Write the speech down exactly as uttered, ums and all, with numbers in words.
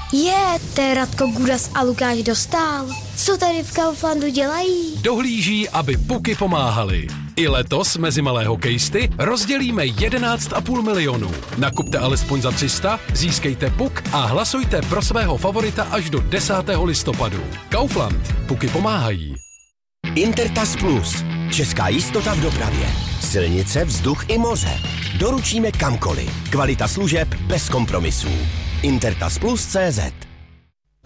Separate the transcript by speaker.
Speaker 1: Je, to je Radko Gudas a Lukáš Dostál. Co tady v Kauflandu dělají?
Speaker 2: Dohlíží, aby puky pomáhaly. I letos mezi malé hokejisty rozdělíme jedenáct a půl milionu. Nakupte alespoň za tři sta, získejte puk a hlasujte pro svého favorita až do desátého listopadu. Kaufland. Puky pomáhají.
Speaker 3: Intertas Plus. Česká jistota v dopravě. Silnice, vzduch i moře. Doručíme kamkoliv. Kvalita služeb bez kompromisů. Intertas Plus tečka cé zet